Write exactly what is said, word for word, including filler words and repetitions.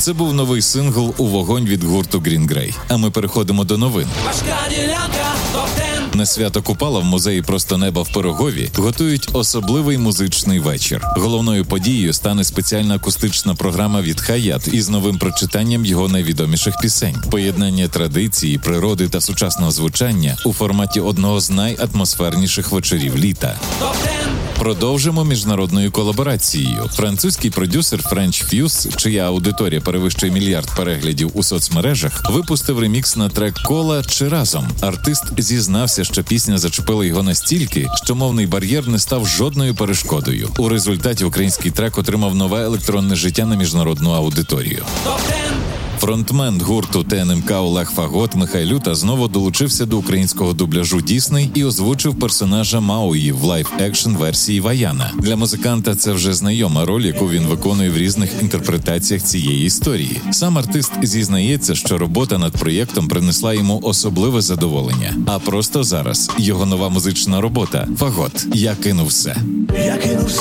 Це був новий сингл «У вогонь» від гурту Green Grey. А ми переходимо до новин. На свято Купала в музеї «Просто неба» в Пирогові готують особливий музичний вечір. Головною подією стане спеціальна акустична програма від Хаят із новим прочитанням його найвідоміших пісень. Поєднання традиції, природи та сучасного звучання у форматі одного з найатмосферніших вечорів літа. Продовжимо міжнародною колаборацією. Французький продюсер French Fuse, чия аудиторія перевищує мільярд переглядів у соцмережах, випустив ремікс на трек «Кола» чи «Разом». Артист зізнався, що пісня зачепила його настільки, що мовний бар'єр не став жодною перешкодою. У результаті український трек отримав нове електронне життя на міжнародну аудиторію. Фронтмен гурту Т Н М К Олег Фагот Михайлюта знову долучився до українського дубляжу Дісней і озвучив персонажа Мауї в лайв-екшн версії Ваяна. Для музиканта це вже знайома роль, яку він виконує в різних інтерпретаціях цієї історії. Сам артист зізнається, що робота над проєктом принесла йому особливе задоволення. А просто зараз його нова музична робота «Фагот. Я кинув все».